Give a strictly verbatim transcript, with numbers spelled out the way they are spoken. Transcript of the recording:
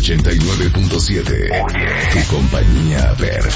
ochenta y nueve punto siete. Tu compañía perfecta.